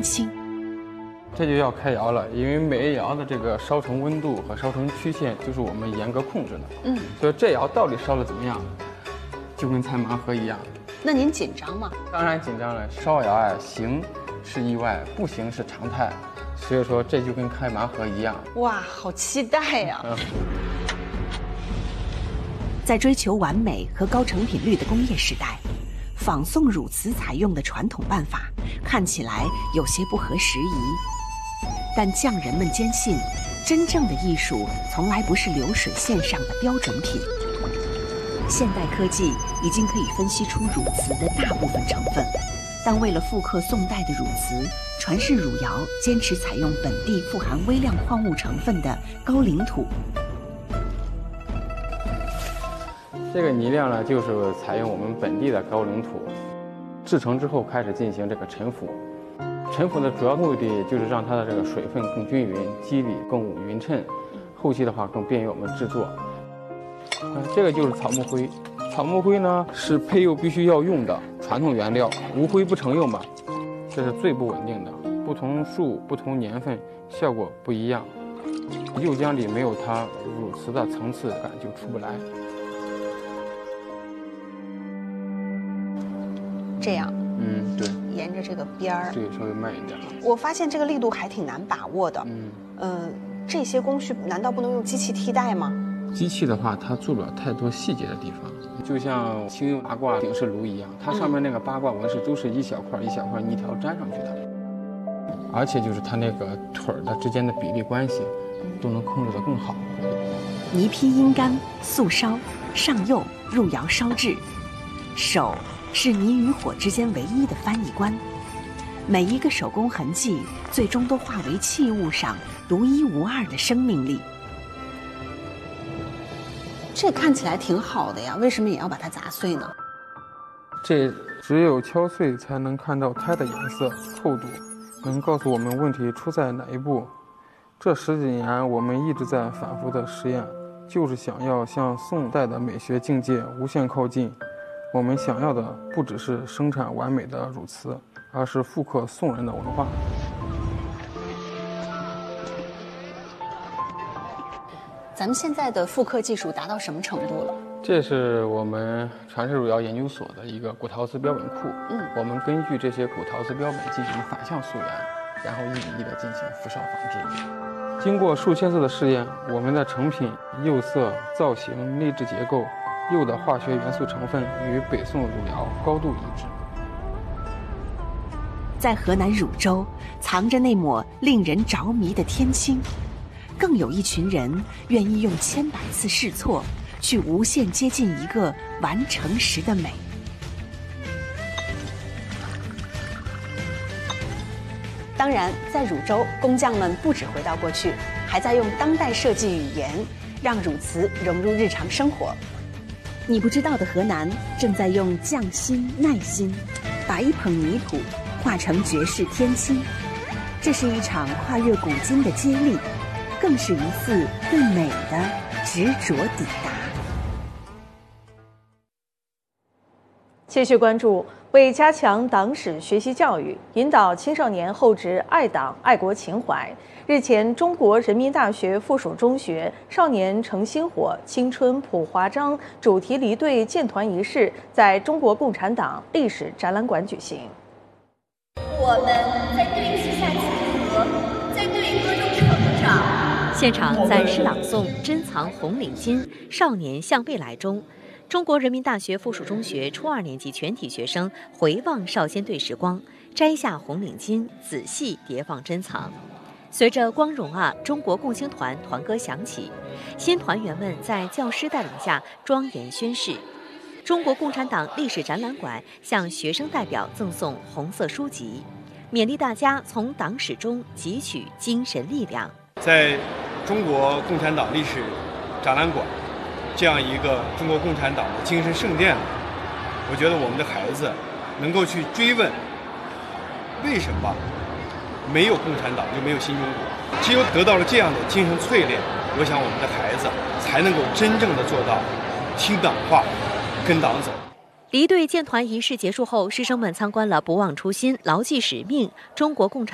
清。 这就要开窑了，因为每一窑的这个烧成温度和烧成曲线就是我们严格控制的。所以这窑到底烧的怎么样，就跟猜盲盒一样。 那您紧张吗？ 当然紧张了，烧窑啊，行是意外，不行是常态。所以说这就跟开盲盒一样。 哇，好期待呀！ 在追求完美和高成品率的工业时代，仿宋汝瓷采用的传统办法看起来有些不合时宜，但匠人们坚信，真正的艺术从来不是流水线上的标准品。现代科技已经可以分析出汝瓷的大部分成分，但为了复刻宋代的汝瓷，传世汝窑坚持采用本地富含微量矿物成分的高岭土。 这个泥料呢，就是采用我们本地的高岭土，制成之后开始进行这个陈腐。陈腐的主要目的就是让它的这个水分更均匀，肌理更匀称，后期的话更便于我们制作。这个就是草木灰，草木灰呢是配釉必须要用的传统原料，无灰不成釉嘛，这是最不稳定的。不同树、不同年份，效果不一样，釉浆里没有它汝瓷的层次感就出不来。 这样， 对， 沿着这个边儿， 对，稍微慢一点。 我发现这个力度还挺难把握的。这些工序难道不能用机器替代吗？ 机器的话，它做不了太多细节的地方，就像青釉八卦顶式炉一样，它上面那个八卦纹饰都是一小块一小块泥条粘上去的，而且就是它那个腿儿的之间的比例关系，都能控制得更好。 泥坯阴干、素烧、上釉、入窑烧制，手是泥与火之间唯一的翻译官，每一个手工痕迹最终都化为器物上独一无二的生命力。 这看起来挺好的呀，为什么也要把它砸碎呢？ 这只有敲碎才能看到胎的颜色、厚度，能告诉我们问题出在哪一步。这10几年我们一直在反复的实验，就是想要向宋代的美学境界无限靠近。我们想要的不只是生产完美的汝瓷，而是复刻宋人的文化。 咱们现在的复刻技术达到什么程度了？ 这是我们传世汝窑研究所的一个古陶瓷标本库。我们根据这些古陶瓷标本进行反向溯源，然后1比1的进行辐烧仿制。经过数千次的试验，我们的成品釉色、造型、内置结构、釉的化学元素成分与北宋汝窑高度一致。 在河南汝州，藏着那抹令人着迷的天青。更有一群人愿意用千百次试错，去无限接近一个完成时的美。 当然，在汝州，工匠们不只回到过去，还在用当代设计语言，让汝瓷融入日常生活。 你不知道的河南，正在用匠心耐心，把一捧泥土化成绝世天青。这是一场跨越古今的接力，更是一次对美的执着抵达。 继续关注，为加强党史学习教育，引导青少年厚植爱党爱国情怀，日前，中国人民大学附属中学少年诚心火青春普华章主题离队建团仪式在中国共产党历史展览馆举行。 我们在对齐下契合，在对歌中成长。 现场暂时朗诵《珍藏红领巾：少年向未来》中，中国人民大学附属中学初2年级全体学生回望少先队时光，摘下红领巾，仔细叠放珍藏。随着光荣啊中国共青团团歌响起，新团员们在教师带领下庄严宣誓。中国共产党历史展览馆向学生代表赠送红色书籍，勉励大家从党史中汲取精神力量。 在中国共产党历史展览馆这样一个中国共产党的精神圣殿，我觉得我们的孩子能够去追问，为什么没有共产党就没有新中国？只有得到了这样的精神淬炼，我想我们的孩子才能够真正的做到听党话，跟党走。 离队建团仪式结束后，师生们参观了不忘初心、牢记使命中国共产